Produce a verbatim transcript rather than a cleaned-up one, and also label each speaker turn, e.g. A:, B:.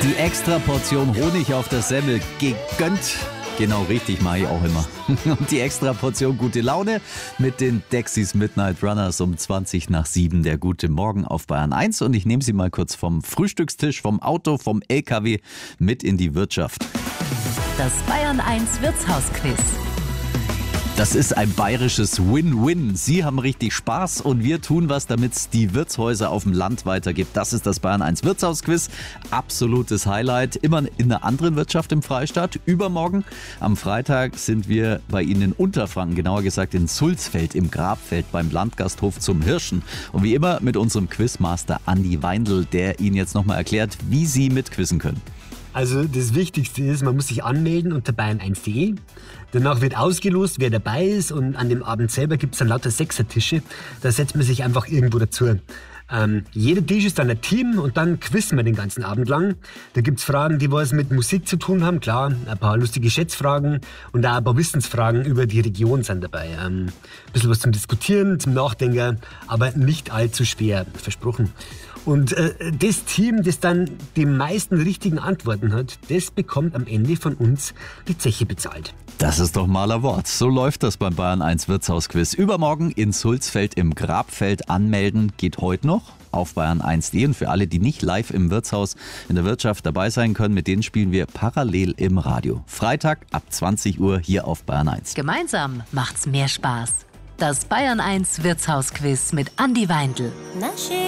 A: Die extra Portion Honig auf der Semmel gegönnt. Genau richtig, mache ich auch immer. Und die extra Portion gute Laune mit den Dexys Midnight Runners um zwanzig nach sieben. Der gute Morgen auf Bayern eins. Und ich nehme Sie mal kurz vom Frühstückstisch, vom Auto, vom L K W mit in die Wirtschaft.
B: Das Bayern eins Wirtshausquiz.
A: Das ist ein bayerisches Win-Win. Sie haben richtig Spaß und wir tun was, damit es die Wirtshäuser auf dem Land weitergibt. Das ist das Bayern eins Wirtshausquiz. Absolutes Highlight. Immer in einer anderen Wirtschaft im Freistaat. Übermorgen am Freitag sind wir bei Ihnen in Unterfranken, genauer gesagt in Sulzfeld im Grabfeld beim Landgasthof zum Hirschen. Und wie immer mit unserem Quizmaster Andi Weindl, der Ihnen jetzt nochmal erklärt, wie Sie mitquizzen können.
C: Also das Wichtigste ist, man muss sich anmelden unter bayern eins punkt de. Danach wird ausgelost, wer dabei ist, und an dem Abend selber gibt es dann lauter Sechsertische. Da setzt man sich einfach irgendwo dazu. Ähm, jeder Tisch ist dann ein Team und dann quizzen wir den ganzen Abend lang. Da gibt es Fragen, die was mit Musik zu tun haben, klar, ein paar lustige Schätzfragen und auch ein paar Wissensfragen über die Region sind dabei. Ähm, ein bisschen was zum Diskutieren, zum Nachdenken, aber nicht allzu schwer, versprochen. Und äh, das Team, das dann die meisten richtigen Antworten hat, das bekommt am Ende von uns die Zeche bezahlt.
A: Das ist doch mal ein Wort. So läuft das beim Bayern eins Wirtshausquiz. Übermorgen in Sulzfeld im Grabfeld. Anmelden geht heute noch auf bayern eins punkt de. Und für alle, die nicht live im Wirtshaus in der Wirtschaft dabei sein können, mit denen spielen wir parallel im Radio. Freitag ab zwanzig Uhr hier auf Bayern eins.
B: Gemeinsam macht's mehr Spaß. Das Bayern eins Wirtshausquiz mit Andi Weindl.